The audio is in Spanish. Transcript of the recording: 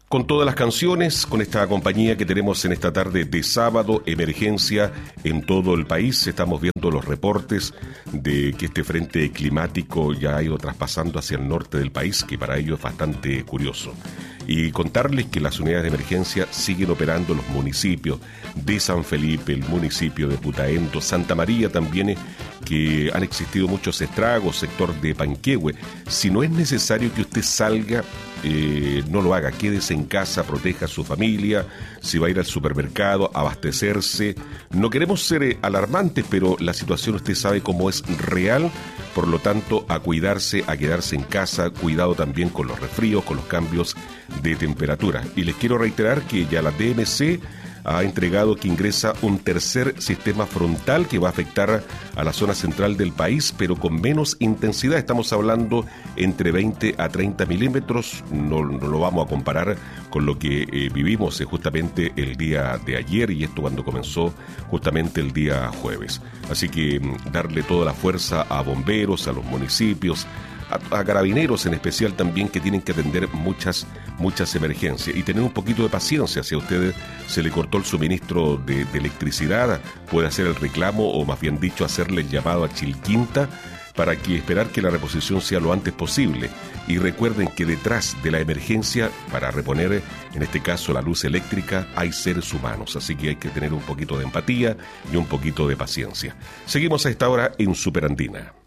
Con todas las canciones, con esta compañía que tenemos en esta tarde de sábado, emergencia en todo el país. Estamos viendo los reportes de que este frente climático ya ha ido traspasando hacia el norte del país, que para ello es bastante curioso. Y contarles que las unidades de emergencia siguen operando en los municipios de San Felipe, el municipio de Putaendo, Santa María también, que han existido muchos estragos, sector de Panquehue. Si no es necesario que usted salga, no lo haga, quédese en casa, proteja a su familia. Si va a ir al supermercado, abastecerse. No queremos ser alarmantes, pero la situación usted sabe cómo es real, por lo tanto a cuidarse, a quedarse en casa, cuidado también con los resfríos, con los cambios de temperatura. Y les quiero reiterar que ya la DMC ha entregado que ingresa un tercer sistema frontal que va a afectar a la zona central del país, pero con menos intensidad. Estamos hablando entre 20 a 30 milímetros. No lo vamos a comparar con lo que vivimos justamente el día de ayer, y esto cuando comenzó justamente el día jueves. Así que darle toda la fuerza a bomberos, a los municipios, a carabineros en especial también, que tienen que atender muchas emergencias, y tener un poquito de paciencia. Si a usted se le cortó el suministro de electricidad, puede hacer el reclamo, o más bien dicho, hacerle el llamado a Chilquinta para que esperar que la reposición sea lo antes posible. Y recuerden que detrás de la emergencia, para reponer en este caso la luz eléctrica, hay seres humanos, así que hay que tener un poquito de empatía y un poquito de paciencia. Seguimos a esta hora en Superandina.